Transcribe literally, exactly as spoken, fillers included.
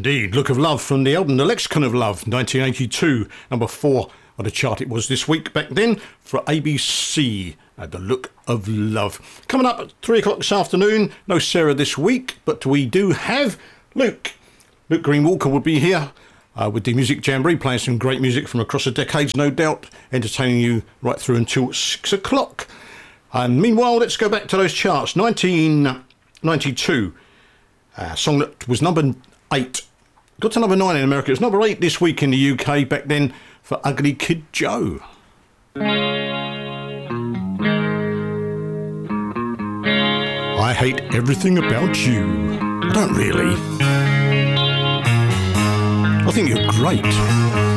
indeed. Look of Love from the album The Lexicon of Love, nineteen eighty-two. Number four on the chart it was this week. Back then, for A B C, uh, The Look of Love. Coming up at three o'clock this afternoon. No Sarah this week, but we do have Luke. Luke Green-Walker will be here uh, with the Music Jamboree, playing some great music from across the decades, no doubt, entertaining you right through until six o'clock. And meanwhile, let's go back to those charts. nineteen ninety-two, a song that was number eight. Got to number nine in America. It was number eight this week in the U K, back then, for Ugly Kid Joe. I hate everything about you. I don't really. I think you're great.